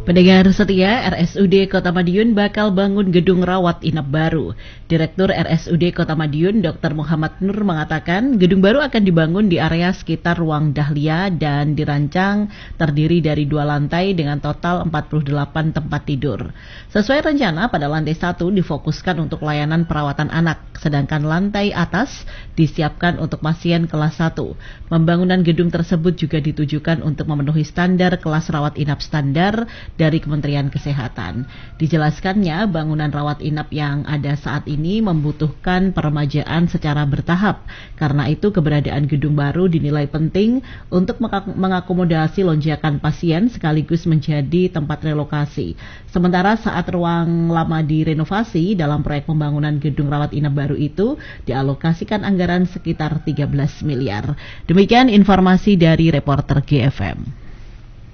Pendengar setia, RSUD Kota Madiun bakal bangun gedung rawat inap baru. Direktur RSUD Kota Madiun, Dr. Muhammad Nur mengatakan gedung baru akan dibangun di area sekitar ruang Dahlia dan dirancang terdiri dari 2 lantai dengan total 48 tempat tidur. Sesuai rencana, pada lantai 1 difokuskan untuk layanan perawatan anak, sedangkan lantai atas disiapkan untuk pasien kelas 1. Pembangunan gedung tersebut juga ditujukan untuk memenuhi standar kelas rawat inap standar dari Kementerian Kesehatan. Dijelaskannya, bangunan rawat inap yang ada saat ini membutuhkan peremajaan secara bertahap. Karena itu, keberadaan gedung baru dinilai penting untuk mengakomodasi lonjakan pasien sekaligus menjadi tempat relokasi. Sementara saat ruang lama direnovasi, dalam proyek pembangunan gedung rawat inap baru itu dialokasikan anggaran sekitar 13 miliar. Demikian informasi dari reporter GFM.